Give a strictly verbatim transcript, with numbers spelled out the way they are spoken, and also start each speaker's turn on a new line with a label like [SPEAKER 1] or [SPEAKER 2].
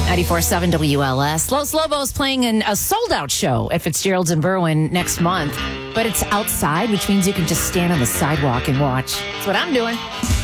[SPEAKER 1] ninety-four point seven W L S. Los Lobos playing in a sold-out show at Fitzgerald's in Berwyn next month. But it's outside, which means you can just stand on the sidewalk and watch. That's what I'm doing.